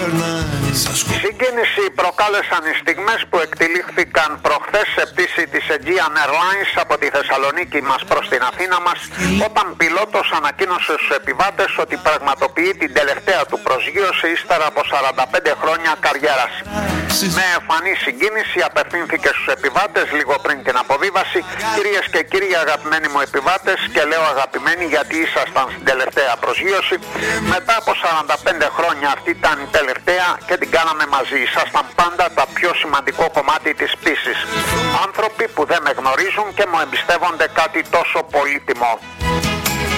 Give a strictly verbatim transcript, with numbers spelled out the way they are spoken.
Συγκίνηση προκάλεσαν οι στιγμές που εκτελήχθηκαν προχθές σε πτήση της Aegean Airlines από τη Θεσσαλονίκη μας προς την Αθήνα μας, όταν πιλότος ανακοίνωσε στους επιβάτες ότι πραγματοποιεί την τελευταία του προσγείωση ύστερα από σαράντα πέντε χρόνια καριέρας. Με εμφανή συγκίνηση απευθύνθηκε στους επιβάτες λίγο πριν την αποβίβαση. Κυρίες και κύριοι αγαπημένοι μου επιβάτες, και λέω αγαπημένοι γιατί ήσασταν στην τελευταία προσγείωση, μετά από σαράντα πέντε χρόνια αυτή ήταν η τελευταία και την κάναμε μαζί. Ήσασταν πάντα το πιο σημαντικό κομμάτι της πτήσης. Άνθρωποι που δεν με γνωρίζουν και μου εμπιστεύονται κάτι τόσο πολύτιμο.